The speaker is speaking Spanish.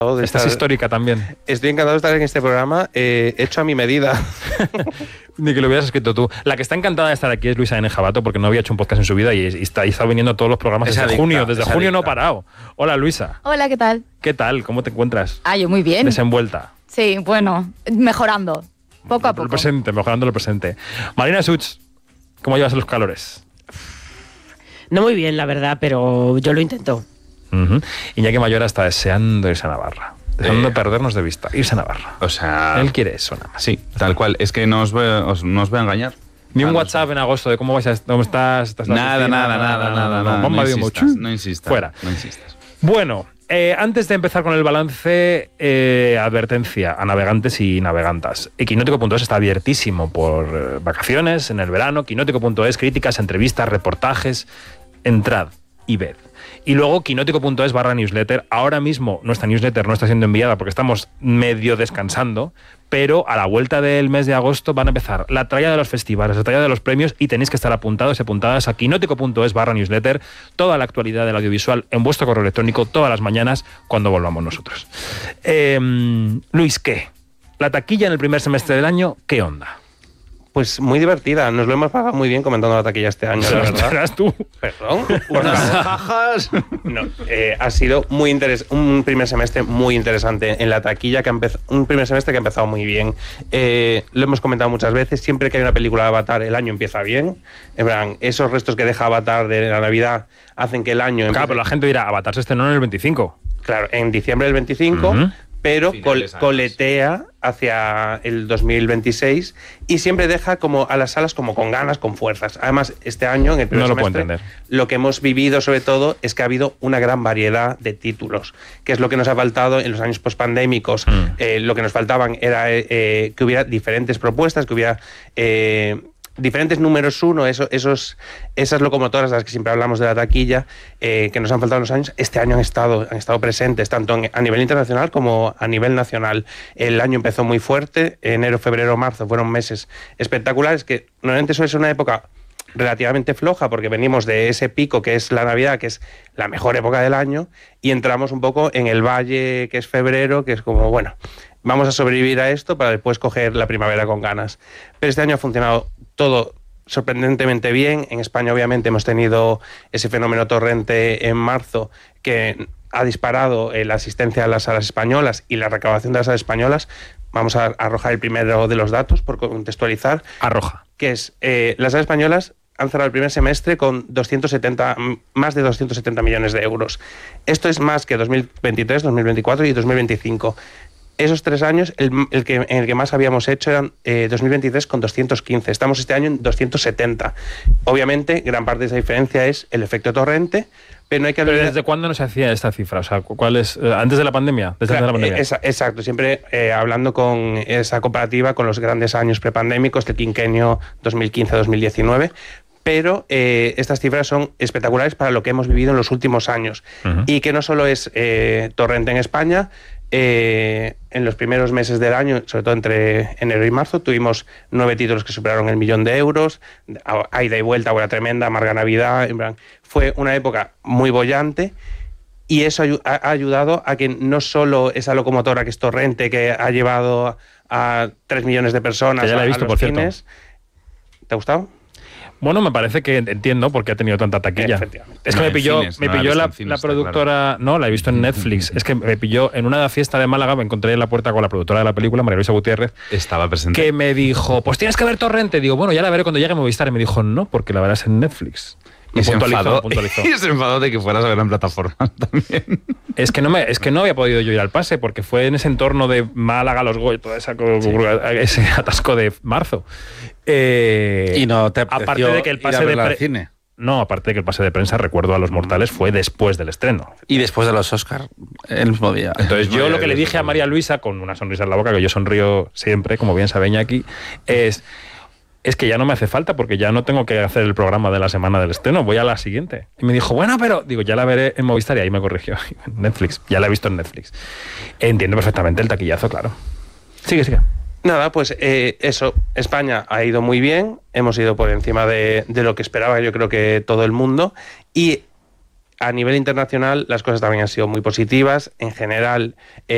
Esta es histórica también. Estoy encantado de estar en este programa, hecho a mi medida. Ni que lo hubieras escrito tú. La que está encantada de estar aquí es Luisa N. Jabato, porque no había hecho un podcast en su vida y está viniendo a todos los programas desde junio. Desde junio no ha parado. Hola, Luisa. Hola, ¿qué tal? ¿Qué tal? ¿Cómo te encuentras? Yo muy bien. Desenvuelta. Sí, bueno, mejorando. Poco a poco. Mejorando lo presente. Marina Such, ¿cómo llevas los calores? No muy bien, la verdad, pero yo lo intento. Iñaki Mayora está deseando irse a Navarra. Deseando perdernos de vista. Irse a Navarra. O sea... Él quiere eso nada más. Sí, tal cual. Es que no os voy a engañar. Ni un WhatsApp en agosto de cómo estás. Nada. No insistas. Fuera. No insistas. Bueno, antes de empezar con el balance, advertencia a navegantes y navegantas. Quinótico.es está abiertísimo por vacaciones, en el verano. Quinótico.es, críticas, entrevistas, reportajes. Entrad y ved. Y luego quinótico.es/newsletter. Ahora mismo nuestra newsletter no está siendo enviada porque estamos medio descansando, pero a la vuelta del mes de agosto van a empezar la tralla de los festivales, la tralla de los premios, y tenéis que estar apuntados y apuntadas a quinótico.es/newsletter. Toda la actualidad del audiovisual en vuestro correo electrónico todas las mañanas cuando volvamos nosotros. Luis, ¿qué? La taquilla en el primer semestre del año, ¿qué onda? Pues muy divertida, nos lo hemos pasado muy bien comentando la taquilla este año, la verdad. ¿Serás tú? Perdón. Unas bajas. No, ha sido un primer semestre muy interesante en la taquilla, un primer semestre que ha empezado muy bien. Lo hemos comentado muchas veces, siempre que hay una película de Avatar, el año empieza bien. En plan, esos restos que deja Avatar de la Navidad hacen que el año empiece... Claro, pero la gente dirá, Avatar se estrenó en el 25. Claro, en diciembre del 25... pero coletea hacia el 2026 y siempre deja como a las salas como con ganas, con fuerzas. Además, este año, en el primer semestre, lo que hemos vivido sobre todo es que ha habido una gran variedad de títulos, que es lo que nos ha faltado en los años pospandémicos. Lo que nos faltaban era que hubiera diferentes propuestas, que hubiera... diferentes números uno, esas locomotoras de las que siempre hablamos de la taquilla, que nos han faltado en los años, este año han estado presentes, tanto a nivel internacional como a nivel nacional. El año empezó muy fuerte, enero, febrero, marzo fueron meses espectaculares, que normalmente suele ser una época relativamente floja, porque venimos de ese pico que es la Navidad, que es la mejor época del año, y entramos un poco en el valle que es febrero, que es como, bueno, vamos a sobrevivir a esto para después coger la primavera con ganas. Pero este año ha funcionado todo sorprendentemente bien. En España, obviamente, hemos tenido ese fenómeno torrente en marzo que ha disparado la asistencia a las salas españolas y la recaudación de las salas españolas. Vamos a arrojar el primero de los datos por contextualizar. Arroja. Que es, las salas españolas han cerrado el primer semestre con más de 270 millones de euros. Esto es más que 2023, 2024 y 2025. Esos 3 años, en el que más habíamos hecho eran 2023 con 215. Estamos este año en 270. Obviamente, gran parte de esa diferencia es el efecto torrente, pero no hay que olvidar... ¿Pero desde cuándo no se hacía esta cifra? O sea, ¿cuál es? ¿Antes de la pandemia? ¿Desde antes de la pandemia? Exacto. Siempre hablando con esa comparativa con los grandes años prepandémicos del quinquenio 2015-2019. Pero estas cifras son espectaculares para lo que hemos vivido en los últimos años. Y que no solo es torrente en España. En los primeros meses del año, sobre todo entre enero y marzo, tuvimos 9 títulos que superaron el 1.000.000 de euros. A ida y vuelta, Buena Tremenda, Amarga Navidad. Fue una época muy bollante. Y eso ha ayudado a que no solo esa locomotora que es torrente, que ha llevado a 3 millones de personas, que ya la he visto, a los cines. ¿Te ha gustado? Bueno, me parece que entiendo por qué ha tenido tanta taquilla. Es que me pilló la productora... No, la he visto en Netflix. Es que me pilló en una fiesta de Málaga, me encontré en la puerta con la productora de la película, María Luisa Gutiérrez. Estaba presente. Que me dijo, pues tienes que ver Torrente. Digo, bueno, ya la veré cuando llegue a Movistar. Y me dijo, no, porque la verás en Netflix. Y se enfadó de que fueras a ver en plataforma también. Es que no había podido yo ir al pase, porque fue en ese entorno de Málaga, Los Goy, todo ese atasco de marzo. Y no te apeteció aparte de que el pase de cine. No, aparte de que el pase de prensa, recuerdo a Los Mortales, fue después del estreno. Y después de los Oscar, el mismo día. Entonces yo lo que le dije a María Luisa, con una sonrisa en la boca, que yo sonrío siempre, como bien sabe Iñaki, es que ya no me hace falta porque ya no tengo que hacer el programa de la semana del estreno, voy a la siguiente. Y me dijo, bueno, pero... Digo, ya la veré en Movistar, y ahí me corrigió. Netflix, ya la he visto en Netflix. Entiendo perfectamente el taquillazo, claro. Sigue. Nada, pues eso, España ha ido muy bien, hemos ido por encima de lo que esperaba, yo creo que todo el mundo, y a nivel internacional las cosas también han sido muy positivas. En general,